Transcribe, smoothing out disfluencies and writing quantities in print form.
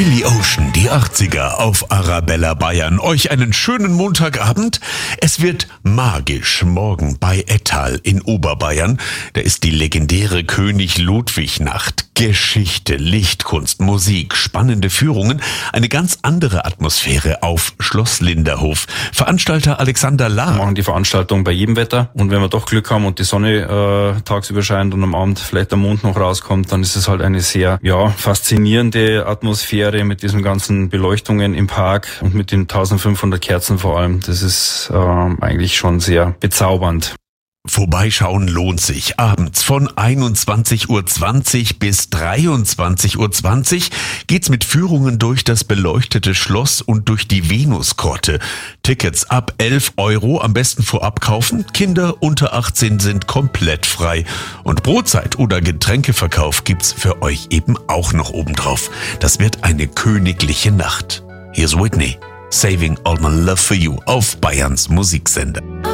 Billy Ocean, die 80er auf Arabella Bayern. Euch einen schönen Montagabend. Es wird magisch morgen bei Ettal in Oberbayern. Da ist die legendäre König-Ludwig-Nacht. Geschichte, Lichtkunst, Musik, spannende Führungen, eine ganz andere Atmosphäre auf Schloss Linderhof. Veranstalter Alexander Lahr. Wir machen die Veranstaltung bei jedem Wetter und wenn wir doch Glück haben und die Sonne tagsüber scheint und am Abend vielleicht der Mond noch rauskommt, dann ist es halt eine sehr faszinierende Atmosphäre mit diesen ganzen Beleuchtungen im Park und mit den 1500 Kerzen vor allem. Das ist eigentlich schon sehr bezaubernd. Vorbeischauen lohnt sich. Abends von 21.20 Uhr bis 23.20 Uhr geht's mit Führungen durch das beleuchtete Schloss und durch die Venusgrotte. Tickets ab 11 €, am besten vorab kaufen. Kinder unter 18 sind komplett frei. Und Brotzeit oder Getränkeverkauf gibt's für euch eben auch noch obendrauf. Das wird eine königliche Nacht. Here's Whitney, Saving All My Love For You auf Bayerns Musiksender.